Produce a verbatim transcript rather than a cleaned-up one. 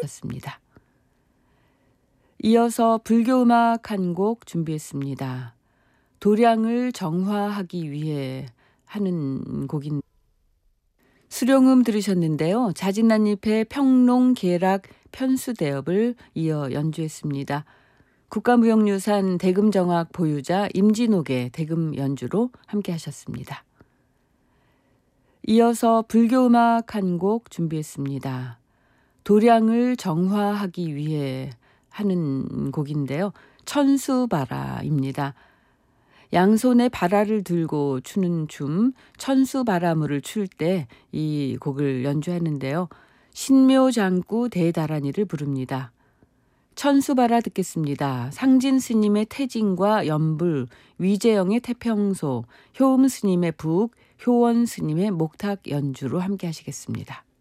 하셨습니다. 이어서 불교음악 한 곡 준비했습니다. 도량을 정화하기 위해 하는 곡인 수령음 들으셨는데요. 자진난잎의 평농 계락 편수대업을 이어 연주했습니다. 국가무형유산 대금정악 보유자 임진옥의 대금 연주로 함께 하셨습니다. 이어서 불교음악 한 곡 준비했습니다. 도량을 정화하기 위해 하는 곡인데요. 천수바라입니다. 양손에 바라를 들고 추는 춤 천수바라무를 출 때 이 곡을 연주하는데요. 신묘장구 대다란이를 부릅니다. 천수바라 듣겠습니다. 상진 스님의 태진과 연불, 위재영의 태평소, 효음 스님의 북, 효원 스님의 목탁 연주로 함께 하시겠습니다.